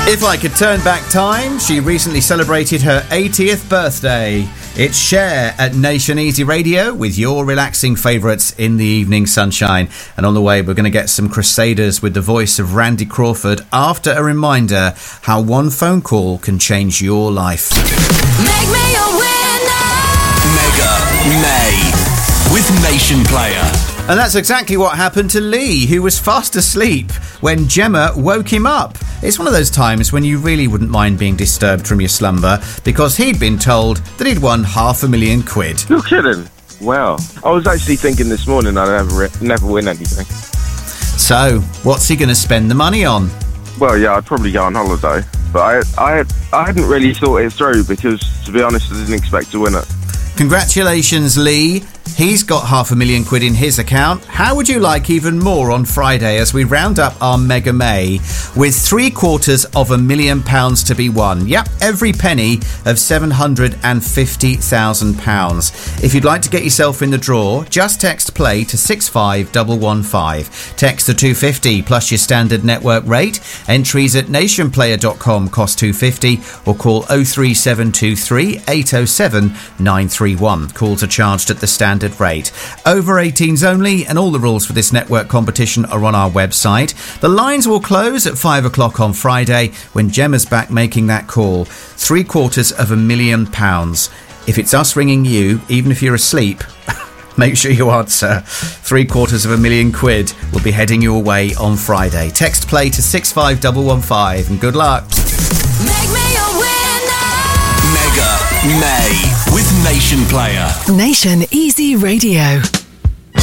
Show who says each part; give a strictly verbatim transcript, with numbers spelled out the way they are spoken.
Speaker 1: If I could turn back time, she recently celebrated her eightieth birthday. It's Cher at Nation Easy Radio with your relaxing favourites in the evening sunshine. And on the way, we're going to get some Crusaders with the voice of Randy Crawford after a reminder how one phone call can change your life.
Speaker 2: Make me a winner!
Speaker 3: Mega May with Nation Player.
Speaker 1: And that's exactly what happened to Lee, who was fast asleep when Gemma woke him up. It's one of those times when you really wouldn't mind being disturbed from your slumber because he'd been told that he'd won half a million quid.
Speaker 4: You're kidding? Wow. I was actually thinking this morning I'd never, never win anything.
Speaker 1: So, what's he going to spend the money on?
Speaker 4: Well, yeah, I'd probably go on holiday. But I, I, I hadn't really thought it through because, to be honest, I didn't expect to win it.
Speaker 1: Congratulations, Lee. He's got half a million quid in his account. How would you like even more on Friday as we round up our Mega May with three quarters of a million pounds to be won? Yep, every penny of seven hundred fifty thousand pounds. If you'd like to get yourself in the draw, just text play to six five one one five. Text to two fifty plus your standard network rate. Entries at nationplayer dot com cost two fifty or call oh three seven two three eight oh seven nine three one. Calls are charged at the standard rate. Over eighteens only, and all the rules for this network competition are on our website. The lines will close at five o'clock on Friday when Gemma's back making that call. Three quarters of a million pounds. If it's us ringing you, even if you're asleep, make sure you answer. Three quarters of a million quid will be heading your way on Friday. Text play to six five one one five and good luck.
Speaker 2: Make me a winner!
Speaker 3: Mega May with Nation Player.
Speaker 5: Nation Easy Radio.